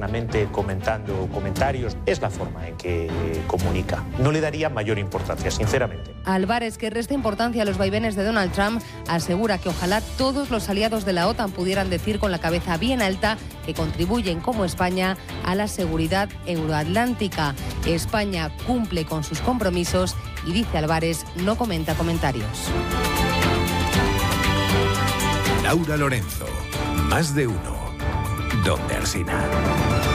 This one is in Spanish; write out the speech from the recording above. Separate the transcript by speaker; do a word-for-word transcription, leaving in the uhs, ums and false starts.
Speaker 1: internamente comentando comentarios. Es la forma en que comunica. No le daría mayor importancia, sinceramente.
Speaker 2: Álvarez, que resta importancia a los vaivenes de Donald Trump, asegura que ojalá todos los aliados de la OTAN pudieran decir con la cabeza bien alta que contribuyen como España a la seguridad euroatlántica. España cumple con sus compromisos y, dice Álvarez, no comenta comentarios.
Speaker 3: Laura Lorenzo, Más de Uno, Donde Alsina.